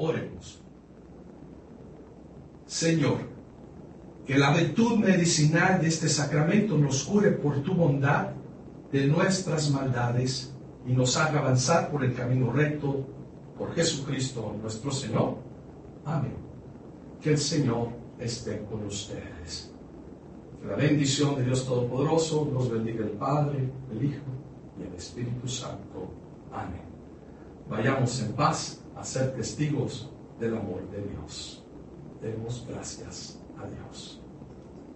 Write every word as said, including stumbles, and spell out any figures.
Oremos. Señor, que la virtud medicinal de este sacramento nos cure por tu bondad de nuestras maldades y nos haga avanzar por el camino recto por Jesucristo nuestro Señor. Amén. Que el Señor esté con ustedes. Que la bendición de Dios Todopoderoso nos bendiga el Padre, el Hijo y el Espíritu Santo. Amén. Vayamos en paz a ser testigos del amor de Dios. Demos gracias a Dios.